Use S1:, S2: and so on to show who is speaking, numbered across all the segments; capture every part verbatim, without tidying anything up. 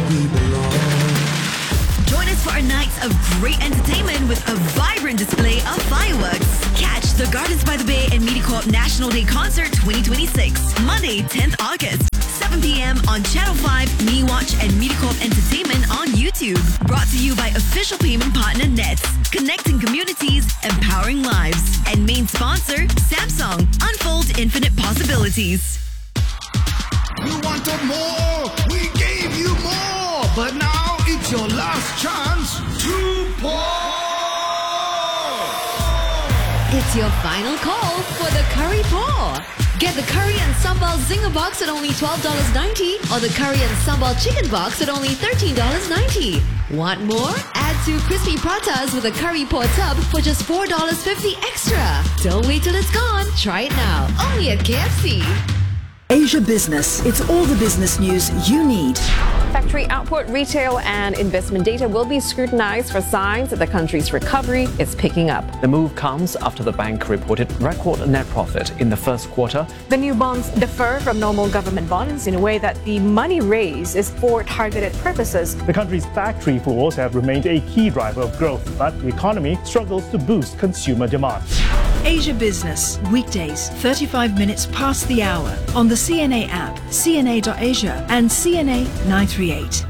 S1: we belong.
S2: Join us for a night of great entertainment with a vibrant display of fireworks. Catch the Gardens by the Bay and MediaCorp National Day Concert twenty twenty-six, Monday, tenth August, seven p.m. on Channel five, MeWatch and MediaCorp Entertainment on YouTube. Brought to you by official payment partner Nets, connecting communities, empowering lives. And main sponsor, Samsung. Unfold infinite possibilities.
S1: You wanted more, we gave you more, but now it's your last chance to pour.
S3: It's your final call for the curry pour. Get the curry and sambal zinger box at only twelve dollars ninety or the curry and sambal chicken box at only thirteen dollars ninety. Want more? Add two crispy pratas with a curry pour tub for just four dollars fifty extra. Don't wait till it's gone. Try it now. Only at K F C.
S4: Asia Business. It's all the business news you need.
S5: Factory output, retail and investment data will be scrutinized for signs that the country's recovery is picking up.
S6: The move comes after the bank reported record net profit in the first quarter.
S7: The new bonds differ from normal government bonds in a way that the money raised is for targeted purposes.
S8: The country's factory floors have remained a key driver of growth, but the economy struggles to boost consumer demand.
S4: Asia Business. Weekdays, thirty-five minutes past the hour on the C N A app, C N A dot asia and C N A nine three eight.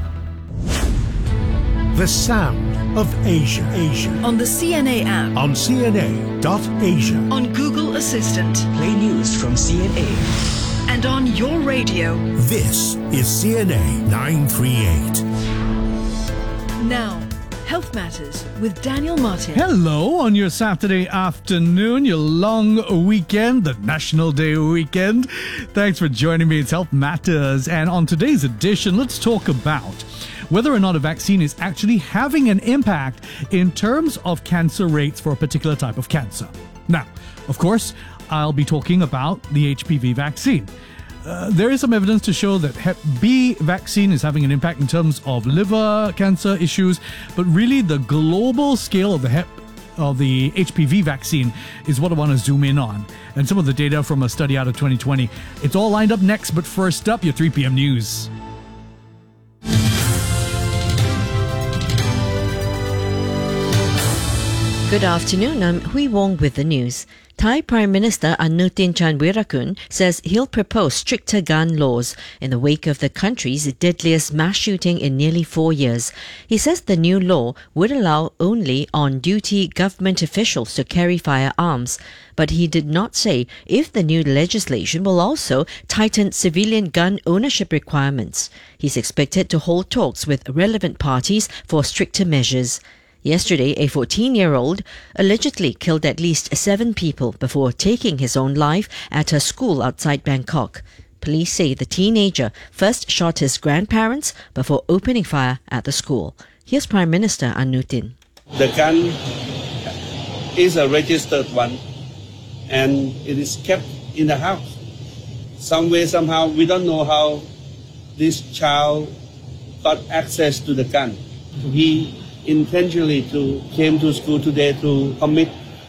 S9: The sound of Asia. Asia.
S4: On the C N A app.
S9: On C N A dot asia.
S4: On Google Assistant.
S10: Play news from C N A.
S4: And on your radio.
S9: This is C N A nine three eight.
S4: Now, Health Matters with Daniel Martin.
S11: Hello on your Saturday afternoon, your long weekend, the National Day weekend. Thanks for joining me. It's Health Matters. And on today's edition, let's talk about whether or not a vaccine is actually having an impact in terms of cancer rates for a particular type of cancer. Now, of course, I'll be talking about the H P V vaccine. Uh, there is some evidence to show that Hep B vaccine is having an impact in terms of liver cancer issues, but really the global scale of the Hep of the H P V vaccine is what I want to zoom in on, and some of the data from a study out of twenty twenty. It's all lined up next, but first up, your three p.m. news.
S12: Good afternoon, I'm Hui Wong with the news. Thai Prime Minister Anutin Chanvirakul says he'll propose stricter gun laws in the wake of the country's deadliest mass shooting in nearly four years. He says the new law would allow only on-duty government officials to carry firearms, but he did not say if the new legislation will also tighten civilian gun ownership requirements. He's expected to hold talks with relevant parties for stricter measures. Yesterday, a fourteen-year-old allegedly killed at least seven people before taking his own life at a school outside Bangkok. Police say the teenager first shot his grandparents before opening fire at the school. Here's Prime Minister Anutin.
S13: The gun is a registered one and it is kept in the house. Some way, somehow, we don't know how this child got access to the gun. He intentionally to came to school today to commit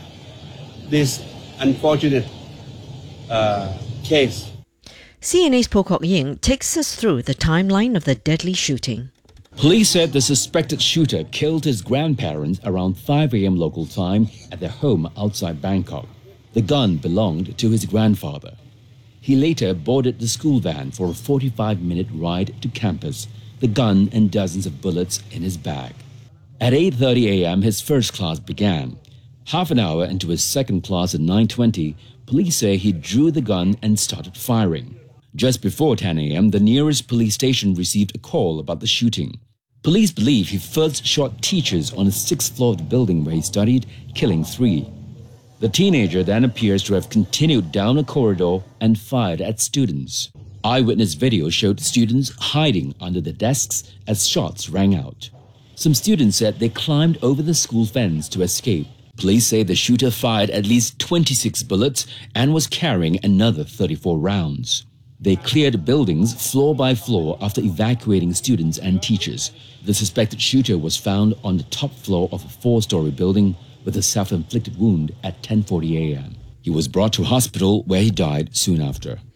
S13: this unfortunate uh, case.
S12: C N A's Po Kok Ying takes us through the timeline of the deadly shooting.
S14: Police said the suspected shooter killed his grandparents around five a.m. local time at their home outside Bangkok. The gun belonged to his grandfather. He later boarded the school van for a forty-five minute ride to campus, the gun and dozens of bullets in his bag. At eight thirty a.m., his first class began. Half an hour into his second class at nine twenty, police say he drew the gun and started firing. Just before ten a.m., the nearest police station received a call about the shooting. Police believe he first shot teachers on the sixth floor of the building where he studied, killing three. The teenager then appears to have continued down a corridor and fired at students. Eyewitness video showed students hiding under the desks as shots rang out. Some students said they climbed over the school fence to escape. Police say the shooter fired at least twenty-six bullets and was carrying another thirty-four rounds. They cleared buildings floor by floor after evacuating students and teachers. The suspected shooter was found on the top floor of a four-story building with a self-inflicted wound at ten forty a.m. He was brought to hospital where he died soon after.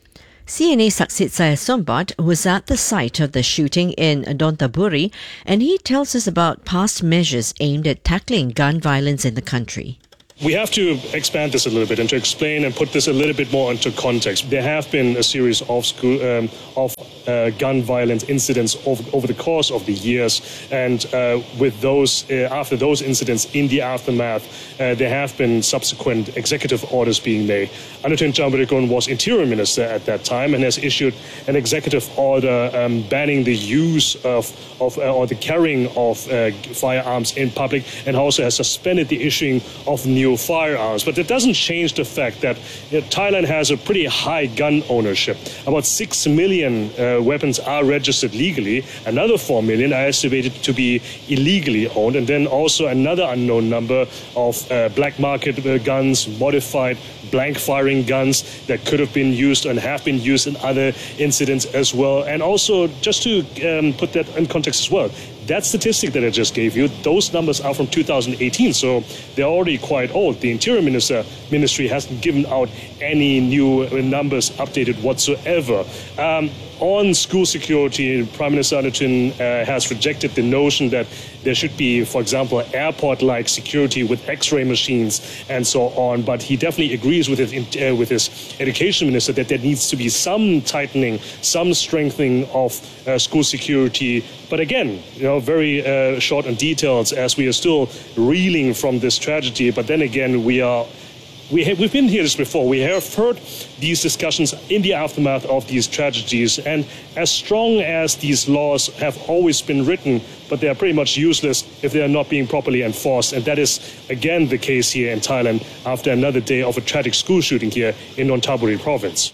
S12: C N A Saksit Sayasombat was at the site of the shooting in Dontaburi, and he tells us about past measures aimed at tackling gun violence in the country.
S15: We have to expand this a little bit and to explain and put this a little bit more into context. There have been a series of school, um, of uh, gun violence incidents over, over the course of the years, and uh, with those, uh, after those incidents, in the aftermath, uh, there have been subsequent executive orders being made. Anutin Charnvirakul was Interior Minister at that time and has issued an executive order um, banning the use of, of uh, or the carrying of uh, firearms in public, and also has suspended the issuing of new firearms. But that doesn't change the fact that you know, Thailand has a pretty high gun ownership. About six million uh, weapons are registered legally. Another four million are estimated to be illegally owned. And then also another unknown number of uh, black market uh, guns, modified blank firing guns that could have been used and have been used in other incidents as well. And also, just to um, put that in context as well, that statistic that I just gave you, those numbers are from two thousand eighteen, so they're already quite old. The Interior Minister, Ministry hasn't given out any new numbers updated whatsoever. Um, on school security, Prime Minister Anutin uh, has rejected the notion that there should be, for example, airport-like security with X-ray machines and so on. But he definitely agrees with his, uh, with his education minister that there needs to be some tightening, some strengthening of uh, school security. But again, you know, very uh, short on details as we are still reeling from this tragedy. But then again, we are. We have, we've been here this before. We have heard these discussions in the aftermath of these tragedies, and as strong as these laws have always been written, but they are pretty much useless if they are not being properly enforced. And that is, again, the case here in Thailand after another day of a tragic school shooting here in Nonthaburi province.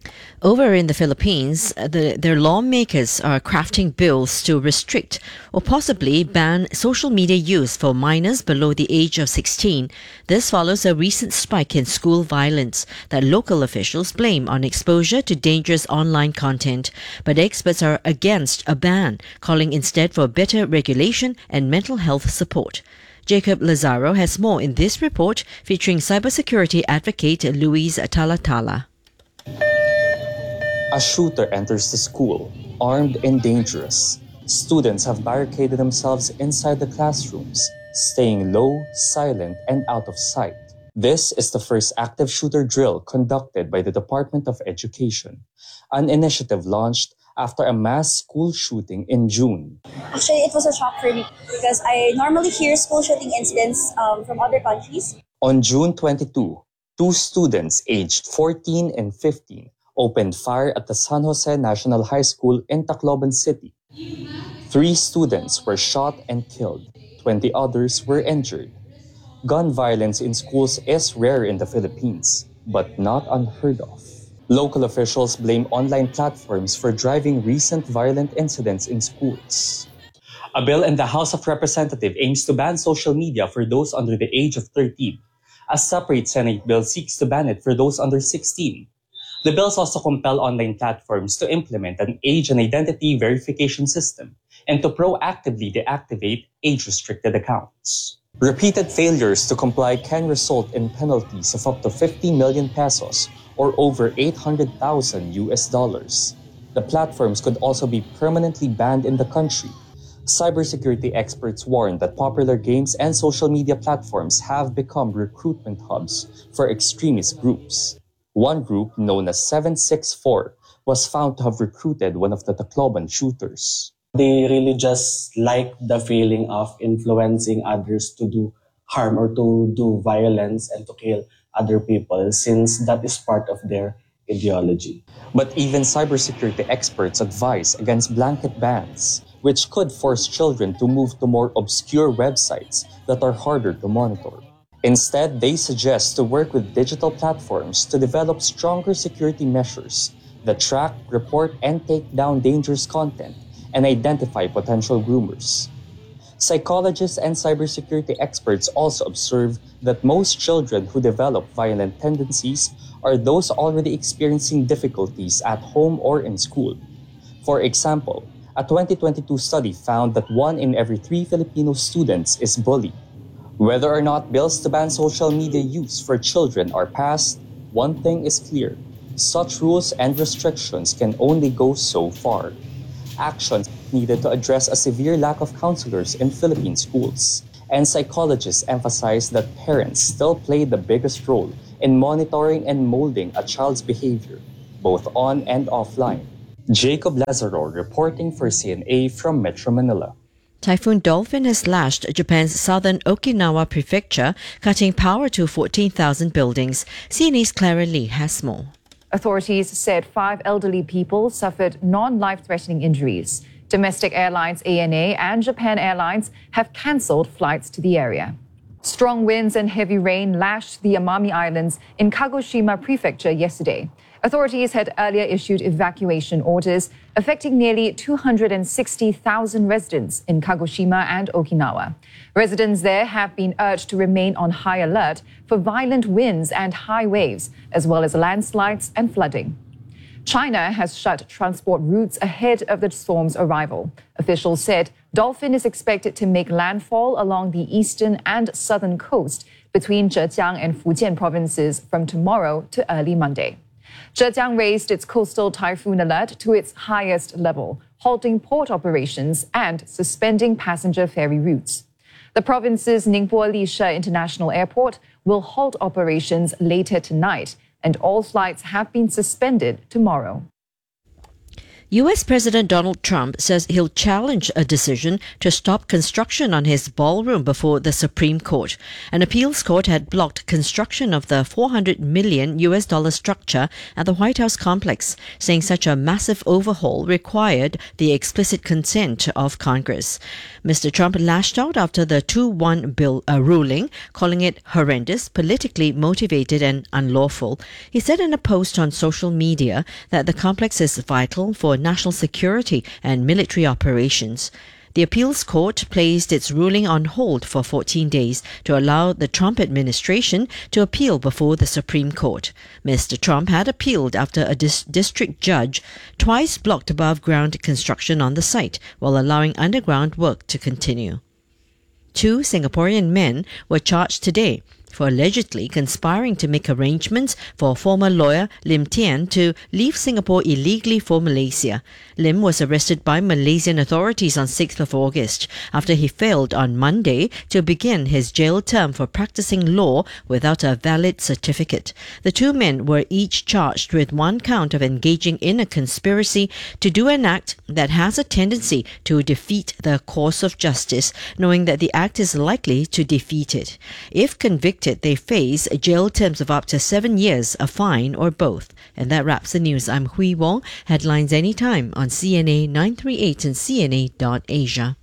S12: Over in the Philippines, the, their lawmakers are crafting bills to restrict or possibly ban social media use for minors below the age of sixteen. This follows a recent spike in school violence that local officials blame on exposure to dangerous online content. But experts are against a ban, calling instead for better regulation and mental health support. Jacob Lazaro has more in this report featuring cybersecurity advocate Luis Talatala.
S16: A shooter enters the school, armed and dangerous. Students have barricaded themselves inside the classrooms, staying low, silent, and out of sight. This is the first active shooter drill conducted by the Department of Education, an initiative launched after a mass school shooting in June.
S17: Actually, it was a shock for me because I normally hear school shooting incidents um, from other countries.
S16: On June twenty-second, two students aged fourteen and fifteen opened fire at the San Jose National High School in Tacloban City. Three students were shot and killed. twenty others were injured. Gun violence in schools is rare in the Philippines, but not unheard of. Local officials blame online platforms for driving recent violent incidents in schools. A bill in the House of Representatives aims to ban social media for those under the age of thirteen. A separate Senate bill seeks to ban it for those under sixteen. The bills also compel online platforms to implement an age and identity verification system and to proactively deactivate age-restricted accounts. Repeated failures to comply can result in penalties of up to fifty million pesos or over eight hundred thousand U S dollars. The platforms could also be permanently banned in the country. Cybersecurity experts warn that popular games and social media platforms have become recruitment hubs for extremist groups. One group, known as seven six four, was found to have recruited one of the Tacloban shooters.
S18: They really just like the feeling of influencing others to do harm or to do violence and to kill other people, since that is part of their ideology.
S16: But even cybersecurity experts advise against blanket bans, which could force children to move to more obscure websites that are harder to monitor. Instead, they suggest to work with digital platforms to develop stronger security measures that track, report, and take down dangerous content and identify potential groomers. Psychologists and cybersecurity experts also observe that most children who develop violent tendencies are those already experiencing difficulties at home or in school. For example, a twenty twenty-two study found that one in every three Filipino students is bullied. Whether or not bills to ban social media use for children are passed, one thing is clear: such rules and restrictions can only go so far. Actions needed to address a severe lack of counselors in Philippine schools. And psychologists emphasize that parents still play the biggest role in monitoring and molding a child's behavior, both on and offline. Jacob Lazaro reporting for C N A from Metro Manila.
S12: Typhoon Dolphin has lashed Japan's southern Okinawa prefecture, cutting power to fourteen thousand buildings. C N A's Clara Lee has more.
S19: Authorities said five elderly people suffered non-life-threatening injuries. Domestic Airlines A N A and Japan Airlines have cancelled flights to the area. Strong winds and heavy rain lashed the Amami Islands in Kagoshima Prefecture yesterday. Authorities had earlier issued evacuation orders affecting nearly two hundred sixty thousand residents in Kagoshima and Okinawa. Residents there have been urged to remain on high alert for violent winds and high waves, as well as landslides and flooding. China has shut transport routes ahead of the storm's arrival. Officials said Dolphin is expected to make landfall along the eastern and southern coast between Zhejiang and Fujian provinces from tomorrow to early Monday. Zhejiang raised its coastal typhoon alert to its highest level, halting port operations and suspending passenger ferry routes. The province's Ningbo Lisha International Airport will halt operations later tonight, and all flights have been suspended tomorrow.
S12: U S President Donald Trump says he'll challenge a decision to stop construction on his ballroom before the Supreme Court. An appeals court had blocked construction of the four hundred million U S dollar structure at the White House complex, saying such a massive overhaul required the explicit consent of Congress. Mister Trump lashed out after the two one bill uh, ruling, calling it horrendous, politically motivated and unlawful. He said in a post on social media that the complex is vital for national security and military operations. The appeals court placed its ruling on hold for fourteen days to allow the Trump administration to appeal before the Supreme Court. Mister Trump had appealed after a dis- district judge twice blocked above-ground construction on the site while allowing underground work to continue. Two Singaporean men were charged today for allegedly conspiring to make arrangements for former lawyer Lim Tian to leave Singapore illegally for Malaysia. Lim was arrested by Malaysian authorities on sixth of August after he failed on Monday to begin his jail term for practicing law without a valid certificate. The two men were each charged with one count of engaging in a conspiracy to do an act that has a tendency to defeat the cause of justice, knowing that the act is likely to defeat it. If convicted, they face jail terms of up to seven years, a fine, or both. And that wraps the news. I'm Hui Wong. Headlines anytime on C N A nine three eight and C N A dot asia.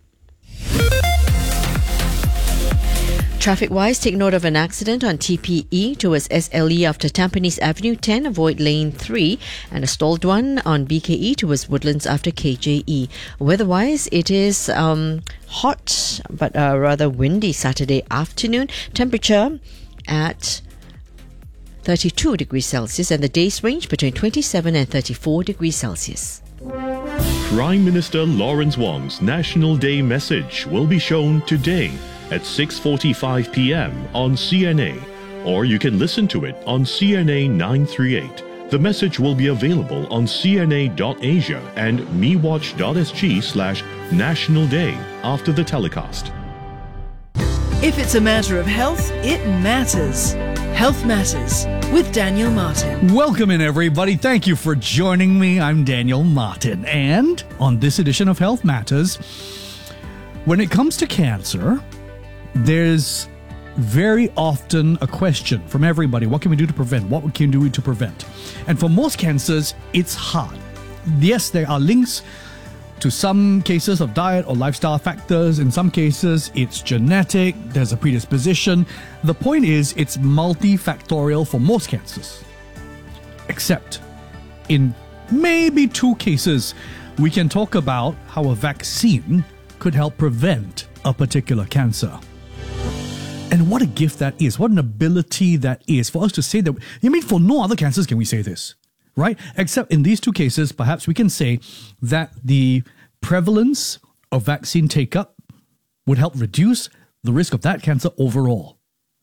S12: Traffic-wise, take note of an accident on T P E towards S L E after Tampines Avenue ten, avoid lane three, and a stalled one on B K E towards Woodlands after K J E. Weather-wise, it is um, hot but uh, rather windy Saturday afternoon. Temperature at thirty-two degrees Celsius and the days range between twenty-seven and thirty-four degrees Celsius.
S20: Prime Minister Lawrence Wong's National Day message will be shown today at six forty-five p.m. on C N A, or you can listen to it on C N A nine three eight. The message will be available on C N A dot asia and mewatch dot s g slash National Day after the telecast.
S4: If it's a matter of health, it matters. Health Matters with Daniel Martin.
S11: Welcome in, everybody. Thank you for joining me. I'm Daniel Martin. And on this edition of Health Matters, when it comes to cancer, there's very often a question from everybody. What can we do to prevent? What can we do to prevent? And for most cancers, it's hard. Yes, there are links to some cases of diet or lifestyle factors. In some cases, it's genetic. There's a predisposition. The point is, it's multifactorial for most cancers. Except in maybe two cases, we can talk about how a vaccine could help prevent a particular cancer. And what a gift that is. What an ability that is for us to say that. I mean, for no other cancers can we say this, right? Except in these two cases, perhaps we can say that the prevalence of vaccine take-up would help reduce the risk of that cancer overall.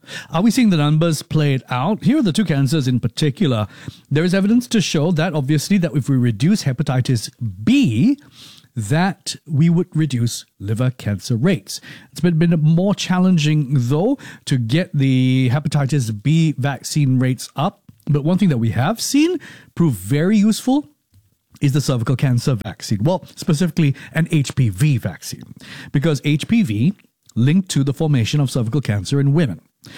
S11: Are we seeing the numbers played out? Here are the two cancers in particular. There is evidence to show that obviously that if we reduce hepatitis B, that we would reduce liver cancer rates. It's been, been more challenging, though, to get the hepatitis B vaccine rates up. But one thing that we have seen prove very useful is the cervical cancer vaccine. Well, specifically an H P V vaccine, because H P V linked to the formation of cervical cancer in women.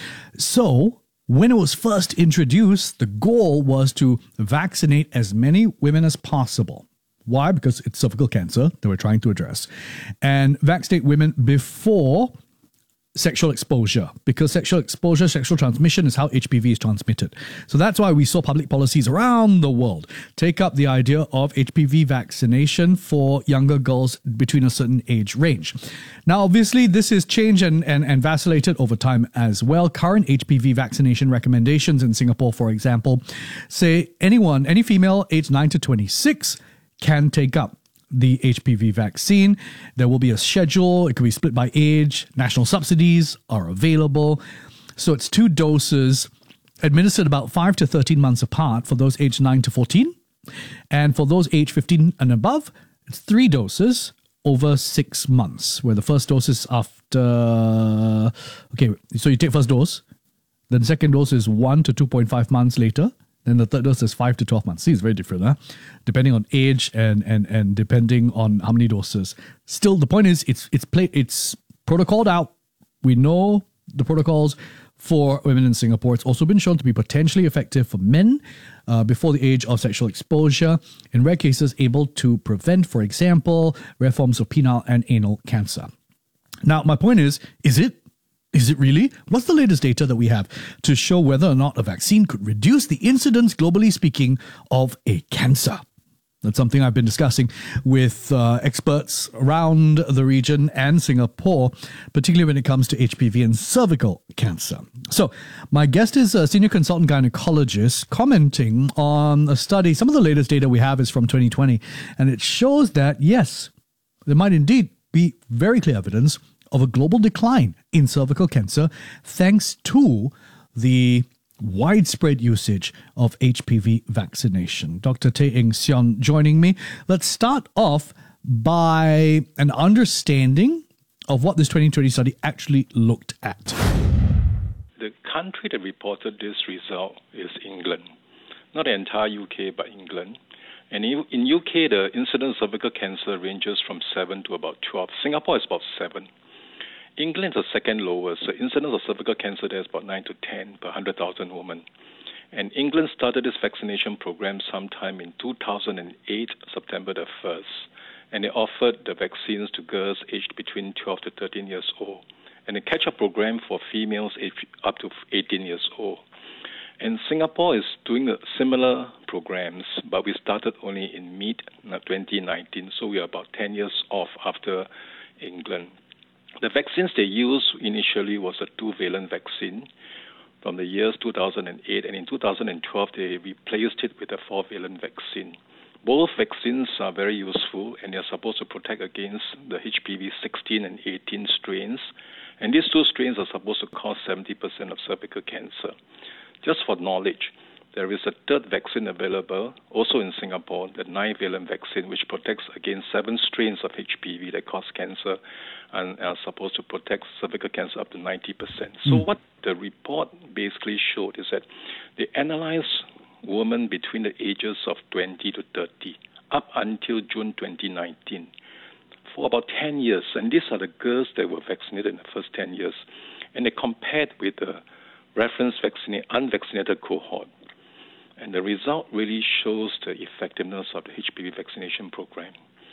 S11: So, when it was first introduced, the goal was to vaccinate as many women as possible. Why? Because it's cervical cancer that we're trying to address. And vaccinate women before sexual exposure, because sexual exposure, sexual transmission is how H P V is transmitted. So that's why we saw public policies around the world take up the idea of H P V vaccination for younger girls between a certain age range. Now, obviously, this has changed and, and, and vacillated over time as well. Current H P V vaccination recommendations in Singapore, for example, say anyone, any female aged nine to twenty-six can take up the H P V vaccine. There will be a schedule. It can be split by age. National subsidies are available. So it's two doses administered about five to thirteen months apart for those aged nine to fourteen. And for those aged fifteen and above, it's three doses over six months, where the first dose is after... Okay, so you take first dose. Then the second dose is one to two point five months later. Then the third dose is five to twelve months. See, it's very different, huh? Depending on age and and and depending on how many doses. Still, the point is, it's it's play, it's protocoled out. We know the protocols for women in Singapore. It's also been shown to be potentially effective for men uh, before the age of sexual exposure. In rare cases, able to prevent, for example, rare forms of penile and anal cancer. Now, my point is, is it? Is it really? What's the latest data that we have to show whether or not a vaccine could reduce the incidence, globally speaking, of a cancer? That's something I've been discussing with uh, experts around the region and Singapore, particularly when it comes to H P V and cervical cancer. So my guest is a senior consultant gynecologist commenting on a study. Some of the latest data we have is from twenty twenty, and it shows that, yes, there might indeed be very clear evidence of a global decline in cervical cancer thanks to the widespread usage of H P V vaccination. Doctor Tay Eng Sion joining me. Let's start off by an understanding of what this twenty twenty study actually looked at.
S21: The country that reported this result is England. Not the entire U K, but England. And in U K, the incidence of cervical cancer ranges from seven to about twelve. Singapore is about seven. England is the second lowest. The incidence of cervical cancer there is about nine to ten per one hundred thousand women. And England started this vaccination program sometime in two thousand eight, September the first. And they offered the vaccines to girls aged between twelve to thirteen years old. And a catch-up program for females aged up to eighteen years old. And Singapore is doing similar programs, but we started only in mid twenty nineteen, so we are about ten years off after England. The vaccines they used initially was a two-valent vaccine from the years two thousand eight, and in two thousand twelve they replaced it with a four-valent vaccine. Both vaccines are very useful, and they're supposed to protect against the H P V sixteen and eighteen strains, and these two strains are supposed to cause seventy percent of cervical cancer. Just for knowledge, there is a third vaccine available, also in Singapore, the nine-valent vaccine, which protects against seven strains of H P V that cause cancer and are supposed to protect cervical cancer up to ninety percent. So mm. what the report basically showed is that they analyzed women between the ages of twenty to thirty up until June twenty nineteen for about ten years. And these are the girls that were vaccinated in the first ten years. And they compared with the reference vaccinated, unvaccinated cohort. And the result really shows the effectiveness of the H P V vaccination program.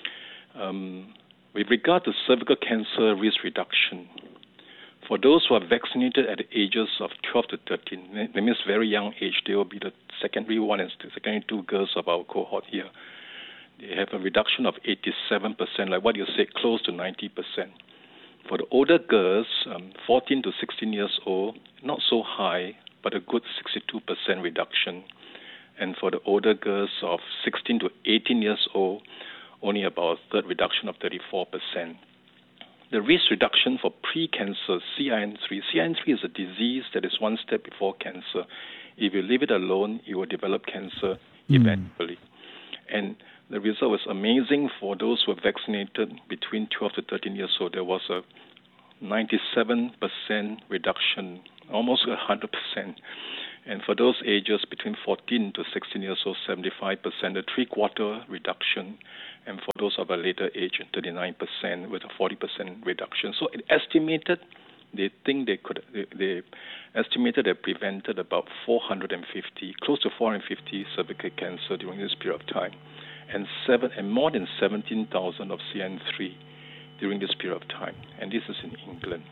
S21: Um, with regard to cervical cancer risk reduction, for those who are vaccinated at the ages of twelve to thirteen, that means very young age, they will be the secondary one and the secondary two girls of our cohort here. They have a reduction of eighty-seven percent, like what you said, close to ninety percent. For the older girls, um, fourteen to sixteen years old, not so high, but a good sixty-two percent reduction. And for the older girls of sixteen to eighteen years old, only about a third reduction of thirty-four percent. the risk reduction for pre-cancer, C I N three. C I N three is a disease that is one step before cancer. If you leave it alone, you will develop cancer eventually. Mm. And the result was amazing for those who were vaccinated between twelve to thirteen years old. There was a ninety-seven percent reduction, almost one hundred percent. And for those ages between fourteen to sixteen years old, seventy-five percent, a three-quarter reduction. And for those of a later age, thirty-nine percent with a forty percent reduction. So it estimated, they think they could, they, they estimated they prevented about four hundred fifty, close to four hundred fifty cervical cancer during this period of time, and seven and more than seventeen thousand of C I N three during this period of time. And this is in England.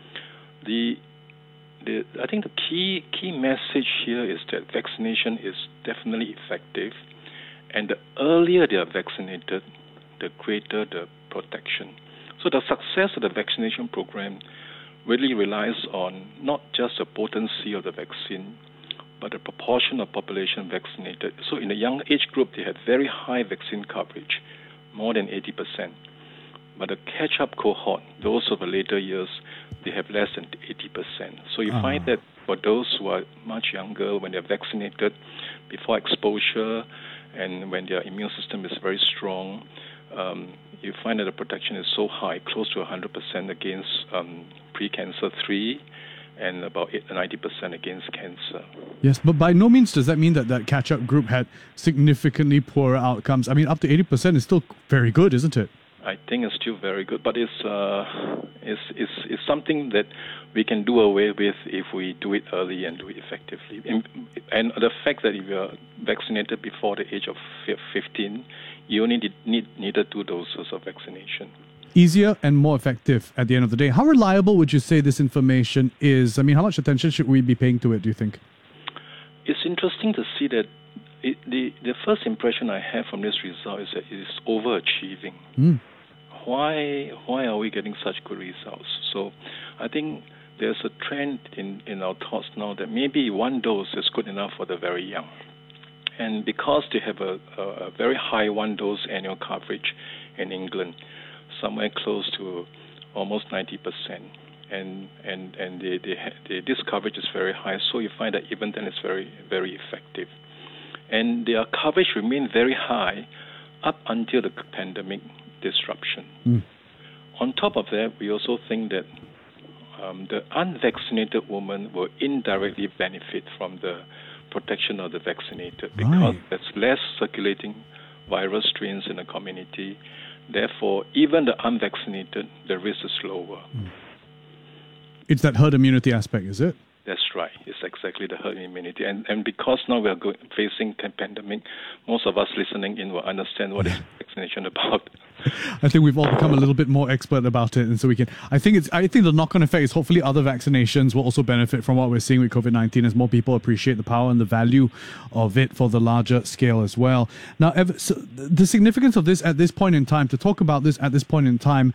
S21: The The, I think the key key message here is that vaccination is definitely effective, and the earlier they are vaccinated, the greater the protection. So the success of the vaccination program really relies on not just the potency of the vaccine, but the proportion of population vaccinated. So in the young age group, they had very high vaccine coverage, more than eighty percent. But the catch-up cohort, those of the later years, they have less than eighty percent. So you uh-huh. find that for those who are much younger, when they're vaccinated before exposure and when their immune system is very strong, um, you find that the protection is so high, close to one hundred percent against um, pre-cancer three and about ninety percent against cancer.
S11: Yes, but by no means does that mean that that catch-up group had significantly poorer outcomes. I mean, up to eighty percent is still very good, isn't it?
S21: I think it's still very good, but it's, uh, it's, it's, it's something that we can do away with if we do it early and do it effectively. And, and the fact that if you're vaccinated before the age of fifteen, you only need, need needed two doses of vaccination.
S11: Easier and more effective at the end of the day. How reliable would you say this information is? I mean, how much attention should we be paying to it, do you think?
S21: It's interesting to see that it, the, the first impression I have from this result is that it is overachieving. Mm. Why why are we getting such good results? So I think there's a trend in, in our thoughts now that maybe one dose is good enough for the very young. And because they have a, a very high one-dose annual coverage in England, somewhere close to almost ninety percent, and and, and they, they, they, this coverage is very high, so you find that even then it's very, very effective. And their coverage remained very high up until the pandemic disruption. Mm. On top of that, we also think that um, the unvaccinated women will indirectly benefit from the protection of the vaccinated because right. there's less circulating virus strains in the community. Therefore, even the unvaccinated, the risk is lower. Mm.
S11: It's that herd immunity aspect, is it?
S21: That's right. It's exactly the herd immunity. And and because now we are going, facing a pandemic, most of us listening in will understand what is vaccination about.
S11: I think we've all become a little bit more expert about it, and so we can. I think it's. I think the knock-on effect is hopefully other vaccinations will also benefit from what we're seeing with COVID nineteen as more people appreciate the power and the value of it for the larger scale as well. Now, Ev- so the significance of this at this point in time, to talk about this at this point in time,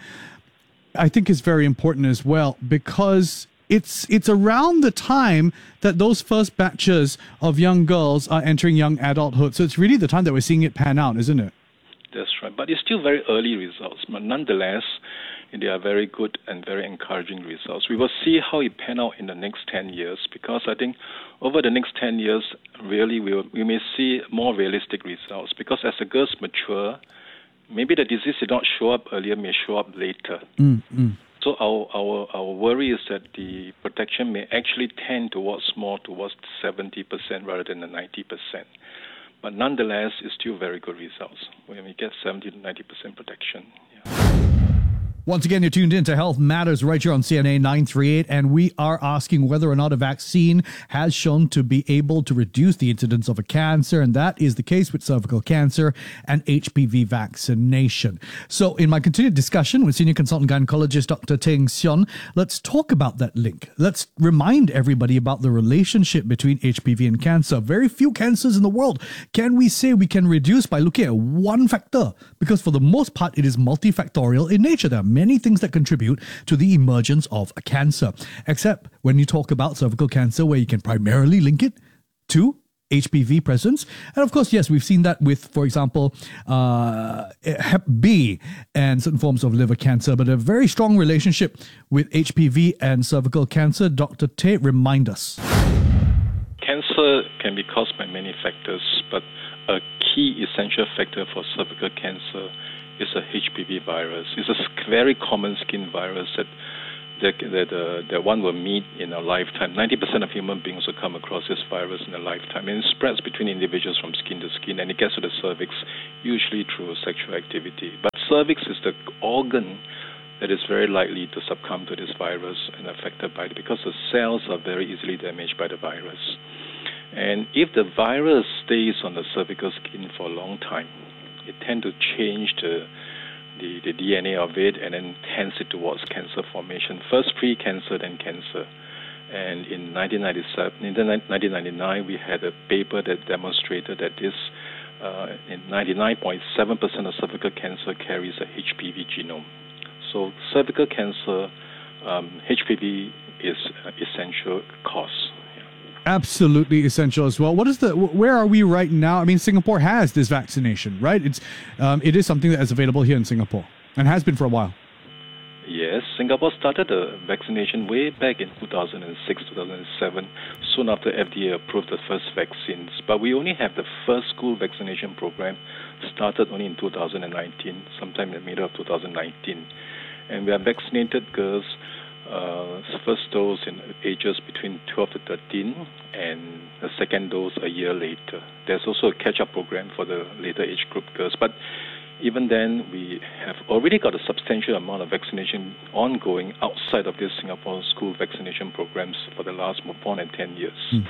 S11: I think is very important as well because it's it's around the time that those first batches of young girls are entering young adulthood. So it's really the time that we're seeing it pan out, isn't it?
S21: That's right. But it's still very early results. But nonetheless, they are very good and very encouraging results. We will see how it pan out in the next ten years because I think over the next ten years, really, we, will, we may see more realistic results because as the girls mature, maybe the disease did not show up earlier, may show up later. Mm, mm. So our, our our worry is that the protection may actually tend towards more towards seventy percent rather than the ninety percent. But nonetheless, it's still very good results when we get seventy to ninety percent protection. Yeah.
S11: Once again, you're tuned in to Health Matters right here on C N A nine thirty-eight, and we are asking whether or not a vaccine has shown to be able to reduce the incidence of a cancer, and that is the case with cervical cancer and H P V vaccination. So in my continued discussion with senior consultant gynecologist Doctor Teng Sion, let's talk about that link. Let's remind everybody about the relationship between H P V and cancer. Very few cancers in the world can we say we can reduce by looking at one factor, because for the most part, it is multifactorial in nature. There are many things that contribute to the emergence of a cancer, except when you talk about cervical cancer, where you can primarily link it to H P V presence. And of course, yes, we've seen that with, for example, uh, Hep B and certain forms of liver cancer, but a very strong relationship with H P V and cervical cancer. Doctor Tay, remind us.
S21: Cancer can be caused by many factors, but a key essential factor for cervical cancer is a H P V virus. It's a very common skin virus that that, that, uh, that one will meet in a lifetime. ninety percent of human beings will come across this virus in a lifetime, and it spreads between individuals from skin to skin, and it gets to the cervix, usually through sexual activity. But cervix is the organ that is very likely to succumb to this virus and affected by it because the cells are very easily damaged by the virus. And if the virus stays on the cervical skin for a long time, it tends to change the, the, the D N A of it and then tends it towards cancer formation. First pre-cancer, then cancer. And in nineteen ninety-seven, in nineteen ninety-nine, we had a paper that demonstrated that this, uh, in ninety-nine point seven percent of cervical cancer carries a H P V genome. So cervical cancer, um, H P V is an essential cause.
S11: Absolutely essential as well. What is the? Where are we right now? I mean, Singapore has this vaccination, right? It's, um, it is something that is available here in Singapore and has been for a while.
S21: Yes, Singapore started the vaccination way back in two thousand six, two thousand seven, soon after F D A approved the first vaccines. But we only have the first school vaccination program started only in two thousand nineteen, sometime in the middle of two thousand nineteen. And we have vaccinated girls, uh, first dose in ages between twelve to thirteen, and the second dose a year later. There's also a catch-up program for the later age group girls. But even then, we have already got a substantial amount of vaccination ongoing outside of this Singapore school vaccination programs for the last more than ten years. Mm.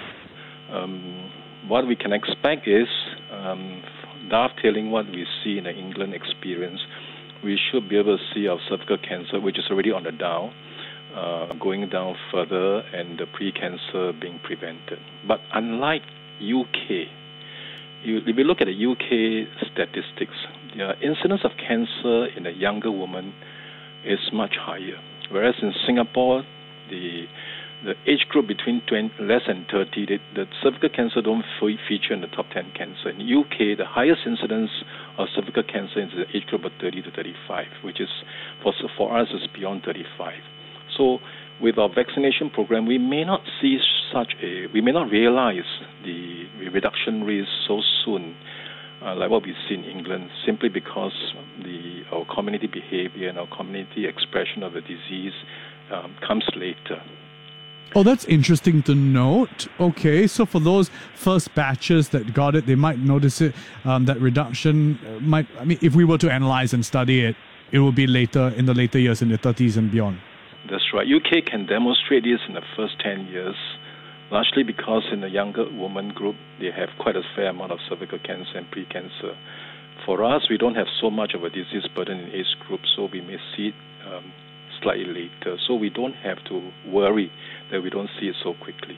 S21: Um, what we can expect is, um, dovetailing what we see in the England experience, we should be able to see our cervical cancer, which is already on the down, uh, going down further, and the pre-cancer being prevented. But unlike U K, you, if you look at the U K statistics, the incidence of cancer in a younger woman is much higher. Whereas in Singapore, the the age group between twenty, less than thirty, the, the cervical cancer don't feature in the top ten cancer. In the U K, the highest incidence of cervical cancer is the age group of thirty to thirty-five, which is, for, for us, is beyond thirty-five. So with our vaccination program, we may not see such a, we may not realize the reduction rate so soon, uh, like what we see in England, simply because the our community behavior and our community expression of the disease um, comes later.
S11: Oh, that's interesting to note. Okay, so for those first batches that got it, they might notice it, um, that reduction might, I mean, if we were to analyze and study it, it will be later, in the later years, in the thirties and beyond.
S21: That's right. U K can demonstrate this in the first ten years, largely because in the younger woman group, they have quite a fair amount of cervical cancer and pre-cancer. For us, we don't have so much of a disease burden in age group, so we may see it um, slightly later. So we don't have to worry that we don't see it so quickly.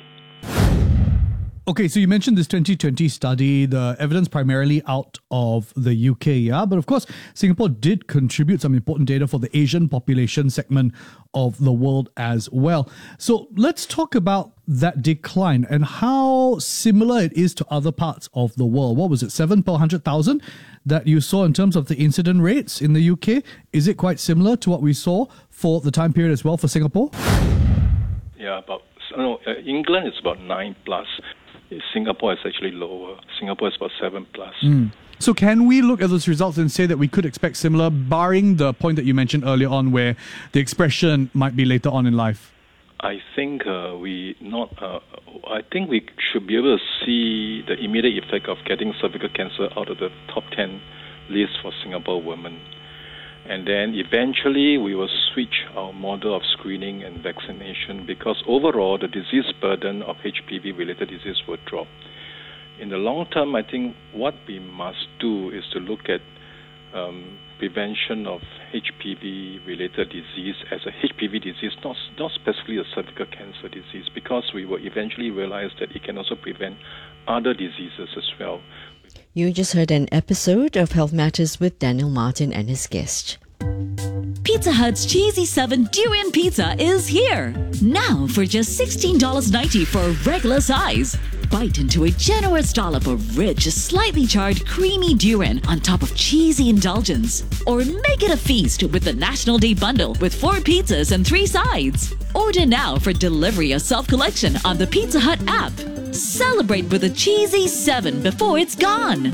S11: Okay, so you mentioned this twenty twenty study, the evidence primarily out of the U K, yeah? But of course, Singapore did contribute some important data for the Asian population segment of the world as well. So let's talk about that decline and how similar it is to other parts of the world. What was it, seven per one hundred thousand that you saw in terms of the incident rates in the U K? Is it quite similar to what we saw for the time period as well for Singapore?
S21: Yeah, about, no, uh, England is about nine plus. Singapore is actually lower. Singapore is about seven plus.
S11: Mm. So can we look at those results and say that we could expect similar, barring the point that you mentioned earlier on where the expression might be later on in life?
S21: I think uh, we not. Uh, I think we should be able to see the immediate effect of getting cervical cancer out of the top ten list for Singapore women. And then eventually we will switch our model of screening and vaccination because overall the disease burden of H P V-related disease will drop. In the long term, I think what we must do is to look at um, prevention of H P V-related disease as a H P V disease, not, not specifically a cervical cancer disease, because we will eventually realize that it can also prevent other diseases as well.
S12: You just heard an episode of Health Matters with Daniel Martin and his guest.
S2: Pizza Hut's Cheesy seven Durian Pizza is here. Now for just sixteen dollars ninety for regular size. bite into a generous dollop of rich, slightly charred, creamy durian on top of cheesy indulgence. Or make it a feast with the National Day Bundle with four pizzas and three sides. Order now for delivery or self-collection on the Pizza Hut app. Celebrate with a cheesy seven before it's gone.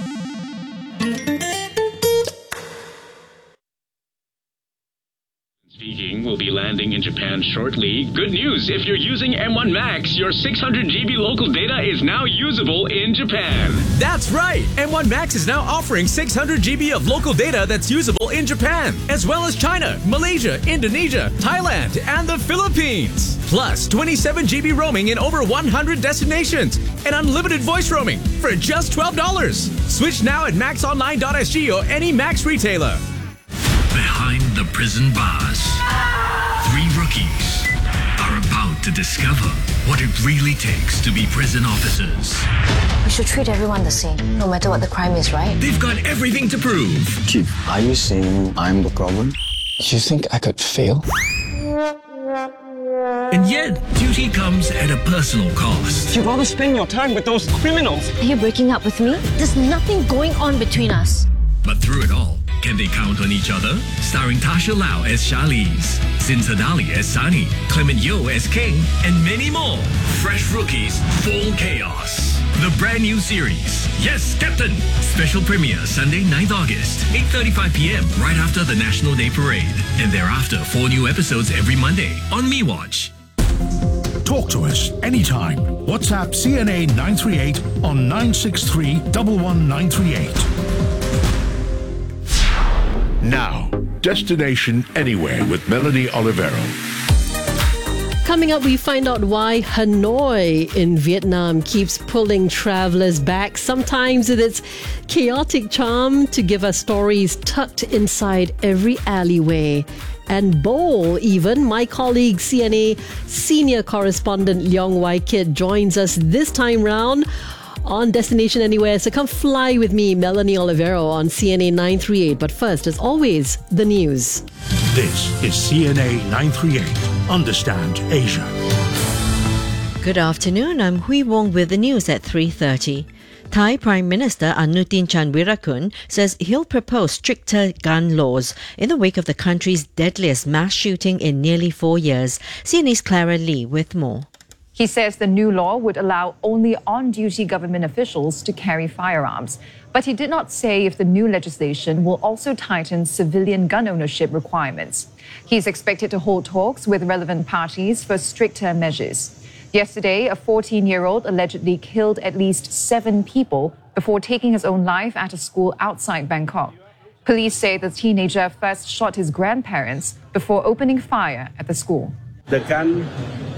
S1: Speaking will be landing in Japan shortly. Good news, if you're using M one Max, your six hundred G B local data is now usable in Japan.
S22: That's right! M one Max is now offering six hundred G B of local data that's usable in Japan, as well as China, Malaysia, Indonesia, Thailand, and the Philippines. Plus, twenty-seven G B roaming in over one hundred destinations, and unlimited voice roaming for just twelve dollars. Switch now at max online dot s g or any Max retailer.
S9: Behind the prison bars, three rookies are about to discover what it really takes to be prison officers.
S23: We should treat everyone the same, no matter what the crime is, right?
S9: They've got everything to prove.
S24: Chief, are you saying I'm the problem? Do you think I could fail?
S9: And yet, duty comes at a personal cost.
S23: You'd rather spend your time with those criminals. Are you breaking up with me? There's nothing going on between us.
S9: But through it all, can they count on each other? Starring Tasha Lau as Charlize, Sin Sadali as Sunny, Clement Yeoh as King, and many more. Fresh Rookies, Full Chaos. The brand new series, Yes, Captain! Special premiere Sunday, ninth August, eight thirty-five p.m. right after the National Day Parade. And thereafter, four new episodes every Monday on MeWatch. Talk to us anytime. WhatsApp C N A nine three eight on nine six three, one one nine three eight. Now, Destination Anywhere with Melanie Olivero.
S25: Coming up, we find out why Hanoi in Vietnam keeps pulling travelers back, sometimes with its chaotic charm to give us stories tucked inside every alleyway. And bowl, even. My colleague, C N A senior correspondent Leong Wai Kit, joins us this time round on Destination Anywhere. So come fly with me, Melanie Olivero, on C N A nine three eight. But first, as always, the news.
S9: This is C N A nine three eight. Understand Asia.
S12: Good afternoon. I'm Hui Wong with the news at three thirty. Thai Prime Minister Anutin Chanvirakul says he'll propose stricter gun laws in the wake of the country's deadliest mass shooting in nearly four years. C N A's Clara Lee with more.
S19: He says the new law would allow only on-duty government officials to carry firearms. But he did not say if the new legislation will also tighten civilian gun ownership requirements. He's expected to hold talks with relevant parties for stricter measures. Yesterday, a fourteen-year-old allegedly killed at least seven people before taking his own life at a school outside Bangkok. Police say the teenager first shot his grandparents before opening fire at the school.
S13: The gun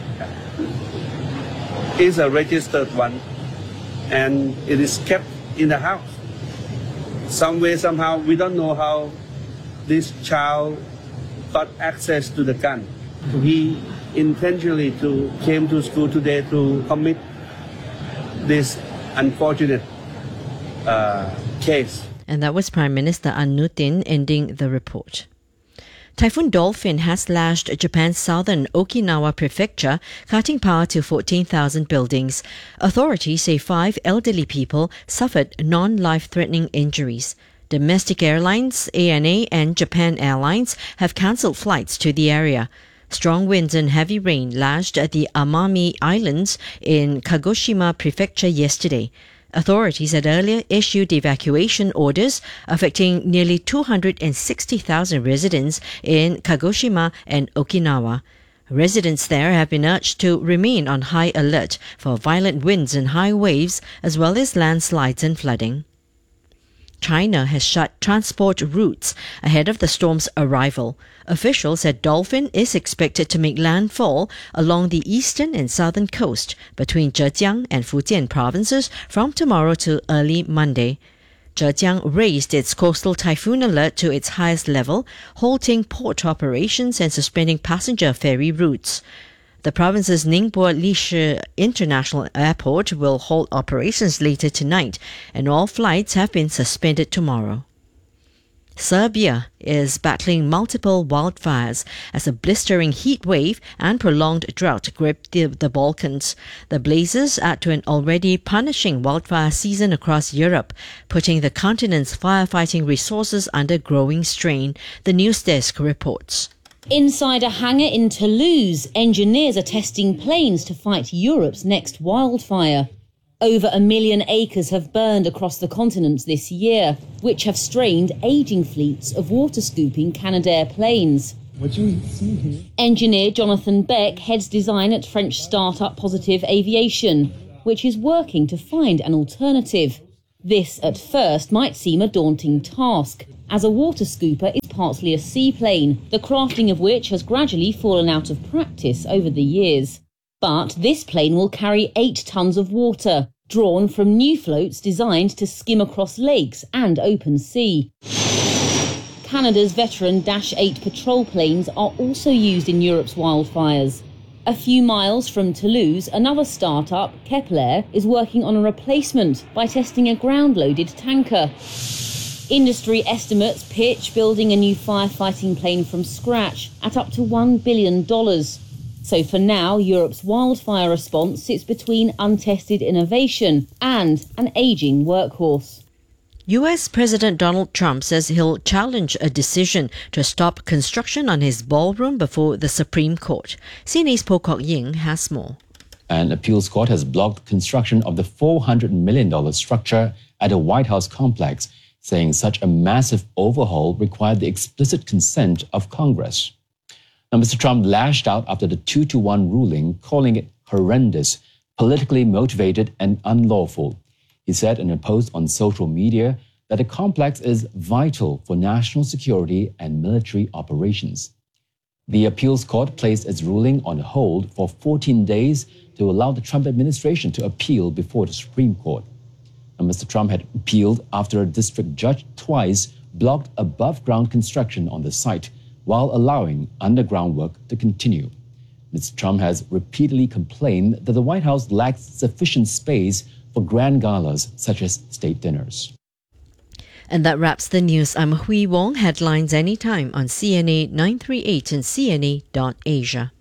S13: is a registered one, and it is kept in the house. Some way, somehow, we don't know how this child got access to the gun. He intentionally to, came to school today to commit this unfortunate uh, case.
S12: And that was Prime Minister Anutin ending the report. Typhoon Dolphin has lashed Japan's southern Okinawa prefecture, cutting power to fourteen thousand buildings. Authorities say five elderly people suffered non-life-threatening injuries. Domestic airlines, A N A and Japan Airlines have cancelled flights to the area. Strong winds and heavy rain lashed at the Amami Islands in Kagoshima Prefecture yesterday. Authorities had earlier issued evacuation orders affecting nearly two hundred sixty thousand residents in Kagoshima and Okinawa. Residents there have been urged to remain on high alert for violent winds and high waves, as well as landslides and flooding. China has shut transport routes ahead of the storm's arrival. Officials said Dolphin is expected to make landfall along the eastern and southern coast between Zhejiang and Fujian provinces from tomorrow to early Monday. Zhejiang raised its coastal typhoon alert to its highest level, halting port operations and suspending passenger ferry routes. The province's Ningbo Lishi International Airport will halt operations later tonight, and all flights have been suspended tomorrow. Serbia is battling multiple wildfires as a blistering heat wave and prolonged drought grip the, the Balkans. The blazes add to an already punishing wildfire season across Europe, putting the continent's firefighting resources under growing strain, the news desk reports.
S3: Inside a hangar in Toulouse, engineers are testing planes to fight Europe's next wildfire. Over a million acres have burned across the continent this year, which have strained ageing fleets of water-scooping Canadair planes.
S5: What you see here?
S3: Engineer Jonathan Beck heads design at French startup Positive Aviation, which is working to find an alternative. This, at first, might seem a daunting task, as a water scooper is partly a seaplane, the crafting of which has gradually fallen out of practice over the years. But this plane will carry eight tons of water, drawn from new floats designed to skim across lakes and open sea. Canada's veteran Dash eight patrol planes are also used in Europe's wildfires. A few miles from Toulouse, another startup, Kepler, is working on a replacement by testing a ground-loaded tanker. Industry estimates pitch building a new firefighting plane from scratch at up to one billion dollars. So for now, Europe's wildfire response sits between untested innovation and an ageing workhorse.
S12: U S President Donald Trump says he'll challenge a decision to stop construction on his ballroom before the Supreme Court. C N A's Po Kok Ying has more.
S14: An appeals court has blocked construction of the four hundred million dollars structure at the White House complex, saying such a massive overhaul required the explicit consent of Congress. Now, Mister Trump lashed out after the two to one ruling, calling it horrendous, politically motivated and unlawful. He said in a post on social media that the complex is vital for national security and military operations. The appeals court placed its ruling on hold for fourteen days to allow the Trump administration to appeal before the Supreme Court. Now, Mister Trump had appealed after a district judge twice blocked above-ground construction on the site, while allowing underground work to continue. Mister Trump has repeatedly complained that the White House lacks sufficient space for grand galas such as state dinners.
S12: And that wraps the news. I'm Hui Wong. Headlines anytime on C N A nine three eight and C N A dot asia.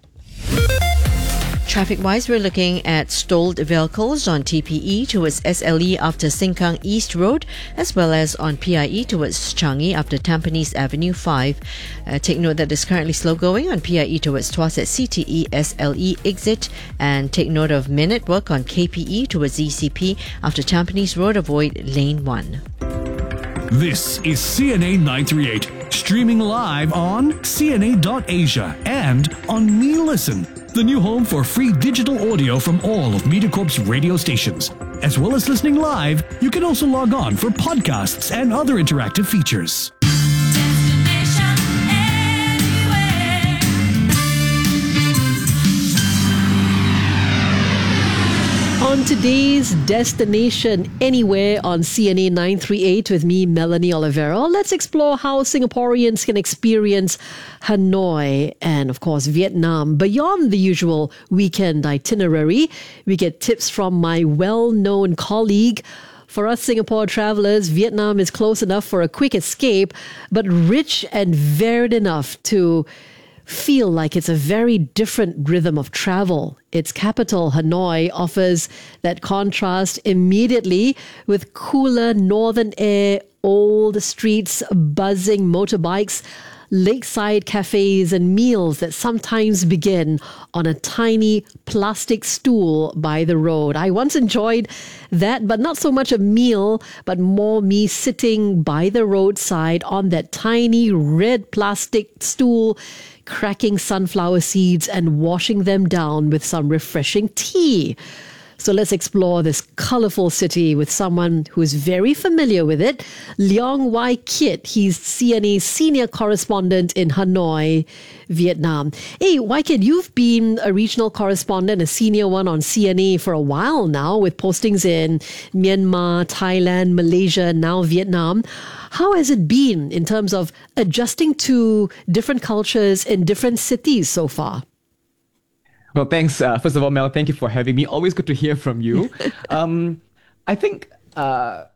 S12: Traffic-wise, we're looking at stalled vehicles on T P E towards S L E after Sengkang East Road, as well as on P I E towards Changi after Tampines Avenue five. Uh, take note that it's currently slow going on P I E towards Tuas at C T E S L E exit, and take note of minute work on K P E towards E C P after Tampines Road, avoid lane one.
S6: This is C N A nine three eight, streaming live on C N A dot asia and on Me Listen, the new home for free digital audio from all of MediaCorp's radio stations. As well as listening live, you can also log on for podcasts and other interactive features.
S25: On today's Destination Anywhere on C N A nine three eight with me, Melanie Olivero, let's explore how Singaporeans can experience Hanoi and, of course, Vietnam beyond the usual weekend itinerary. We get tips from my well-known colleague. For us Singapore travellers, Vietnam is close enough for a quick escape, but rich and varied enough to feel like it's a very different rhythm of travel. Its capital, Hanoi, offers that contrast immediately with cooler northern air, old streets, buzzing motorbikes, lakeside cafes and meals that sometimes begin on a tiny plastic stool by the road. I once enjoyed that, but not so much a meal, but more me sitting by the roadside on that tiny red plastic stool, cracking sunflower seeds and washing them down with some refreshing tea. So let's explore this colourful city with someone who is very familiar with it, Leong Wai Kit. He's C N A's senior correspondent in Hanoi, Vietnam. Hey, Wai Kit, you've been a regional correspondent, a senior one on C N A for a while now, with postings in Myanmar, Thailand, Malaysia, now Vietnam. How has it been in terms of adjusting to different cultures in different cities so far?
S7: Well, thanks. Uh, first of all, Mel, thank you for having me. Always good to hear from you. um, I think uh,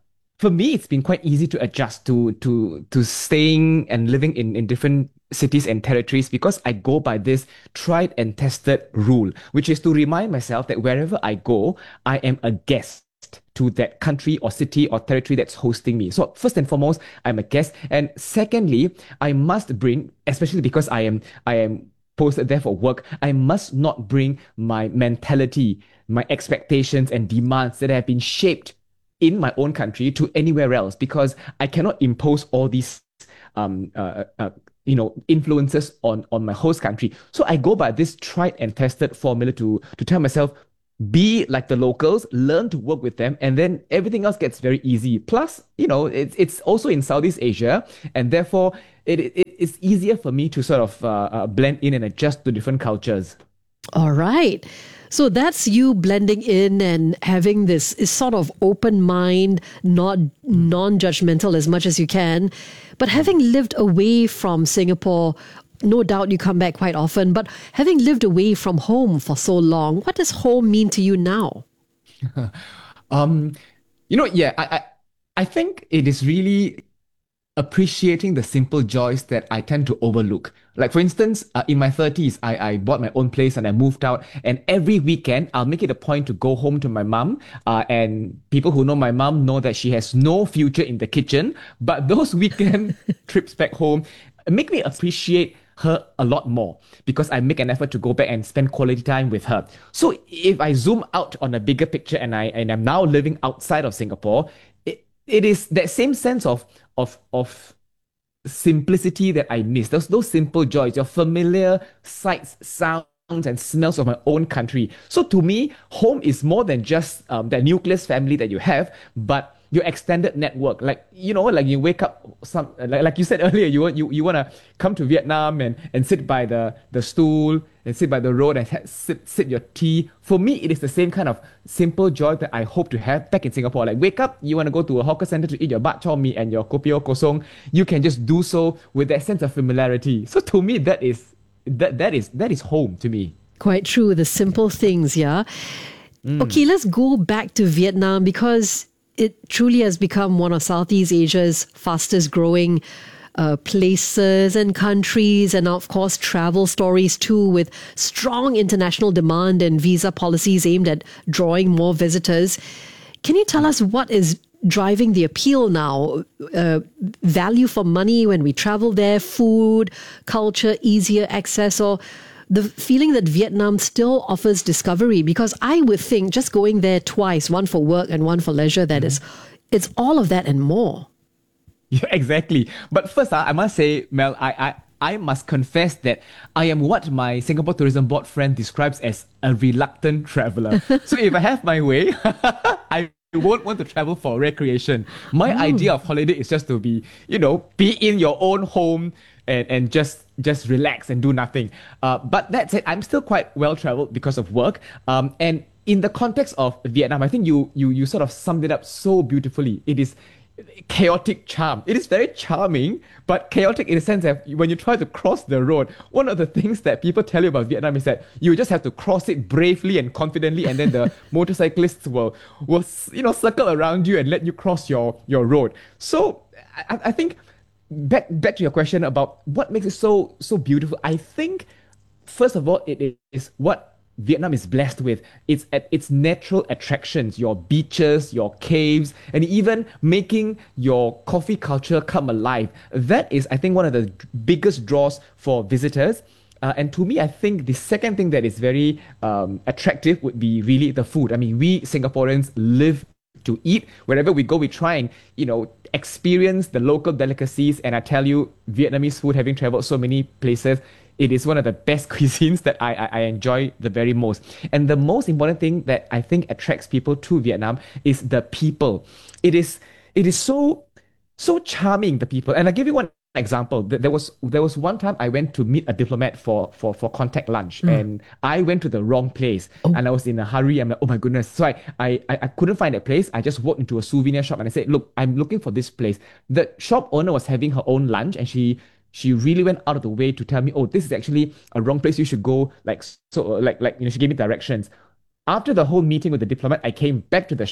S7: for me, it's been quite easy to adjust to to to staying and living in, in different cities and territories because I go by this tried and tested rule, which is to remind myself that wherever I go, I am a guest to that country or city or territory that's hosting me. So first and foremost, I'm a guest. And secondly, I must bring, especially because I am I am posted there for work, I must not bring my mentality, my expectations and demands that have been shaped in my own country to anywhere else, because I cannot impose all these um uh, uh you know influences on on my host country. So I go by this tried and tested formula to to tell myself, be like the locals, learn to work with them, and then everything else gets very easy. Plus, you know, it's it's also in Southeast Asia, and therefore it, it it's easier for me to sort of uh, uh, blend in and adjust to different cultures.
S25: All right. So that's you blending in and having this is sort of open mind, not non-judgmental as much as you can. But having lived away from Singapore, no doubt you come back quite often, but having lived away from home for so long, what does home mean to you now?
S7: um, you know, yeah, I, I, I think it is really appreciating the simple joys that I tend to overlook. Like, for instance, uh, in my thirties, I, I bought my own place and I moved out. And every weekend, I'll make it a point to go home to my mom. Uh, and people who know my mom know that she has no future in the kitchen. But those weekend trips back home make me appreciate her a lot more because I make an effort to go back and spend quality time with her. So if I zoom out on a bigger picture and I and I'm now living outside of Singapore, it, it is that same sense of of of simplicity that I miss. Those those simple joys, your familiar sights, sounds, and smells of my own country. So to me, home is more than just um, that nucleus family that you have, but your extended network. Like, you know, like you wake up, some like, like you said earlier, you want you, you want to come to Vietnam and, and sit by the, the stool and sit by the road and ha- sit, sit your tea. For me, it is the same kind of simple joy that I hope to have back in Singapore. Like, wake up, you want to go to a hawker center to eat your bak chor mee and your kopi o kosong. You can just do so with that sense of familiarity. So to me, that is that that is that is home to me.
S25: Quite true. The simple things, yeah. Mm. Okay, let's go back to Vietnam because it truly has become one of Southeast Asia's fastest growing uh, places and countries, and of course travel stories too, with strong international demand and visa policies aimed at drawing more visitors. Can you tell us what is driving the appeal now? Uh, value for money when we travel there, food, culture, easier access, or the feeling that Vietnam still offers discovery? Because I would think just going there twice, one for work and one for leisure, that is, it's all of that and more.
S7: Yeah, exactly. But first, uh, I must say, Mel, I, I, I must confess that I am what my Singapore Tourism Board friend describes as a reluctant traveller. So if I have my way, I won't want to travel for recreation. My oh. idea of holiday is just to be, you know, be in your own home and, and just just relax and do nothing. Uh, but that said, I'm still quite well traveled because of work. Um, and in the context of Vietnam, I think you you you sort of summed it up so beautifully. It is chaotic charm. It is very charming, but chaotic in the sense that when you try to cross the road, one of the things that people tell you about Vietnam is that you just have to cross it bravely and confidently, and then the motorcyclists will will you know circle around you and let you cross your your road. So I, I think back back to your question about what makes it so so beautiful. I think first of all, it is what Vietnam is blessed with. It's at its natural attractions, your beaches, your caves, and even making your coffee culture come alive. That is, I think, one of the biggest draws for visitors. Uh, and to me, I think the second thing that is very um, attractive would be really the food. I mean, we Singaporeans live to eat. Wherever we go, we try and, you know, experience the local delicacies. And I tell you, Vietnamese food, having traveled so many places, it is one of the best cuisines that I, I, I enjoy the very most. And the most important thing that I think attracts people to Vietnam is the people. It is it is so so charming, the people. And I'll give you one example. There was there was one time I went to meet a diplomat for for, for contact lunch, mm. and I went to the wrong place, oh. and I was in a hurry. I'm like, oh my goodness. So I, I, I couldn't find that place. I just walked into a souvenir shop and I said, look, I'm looking for this place. The shop owner was having her own lunch, and she She really went out of the way to tell me, oh, this is actually a wrong place. You should go, like, so, like, like, you know, she gave me directions. After the whole meeting with the diplomat, I came back to the shop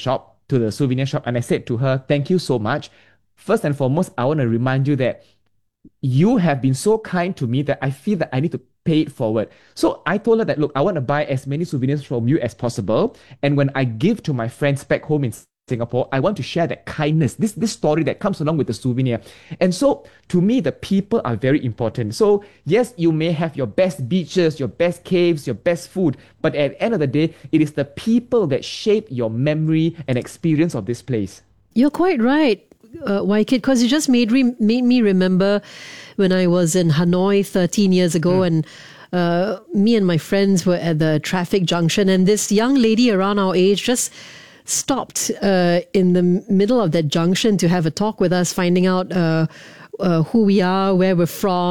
S7: to the souvenir shop and I said to her, thank you so much. First and foremost, I want to remind you that you have been so kind to me that I feel that I need to pay it forward. So I told her that, look, I want to buy as many souvenirs from you as possible. And when I give to my friends back home in Singapore, I want to share that kindness, this, this story that comes along with the souvenir. And so to me, the people are very important. So yes, you may have your best beaches, your best caves, your best food, but at the end of the day, it is the people that shape your memory and experience of this place.
S25: You're quite right. Uh, Waikid, because you just made re- made me remember when I was in Hanoi thirteen years ago, mm. and uh, me and my friends were at the traffic junction, and this young lady around our age just stopped uh, in the middle of that junction to have a talk with us, finding out uh, uh, who we are, where we're from.